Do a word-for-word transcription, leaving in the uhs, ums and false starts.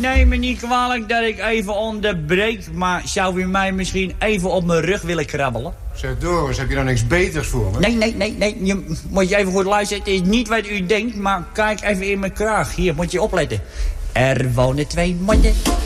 neem me niet kwalijk dat ik even onderbreek, maar zou u mij misschien even op mijn rug willen krabbelen? Zeg Doris, heb je nou niks beters voor me? Nee, nee, nee, nee. Je, moet je even goed luisteren. Het is niet wat u denkt, maar kijk even in mijn kraag. Hier, moet je opletten. Er wonen twee mannen.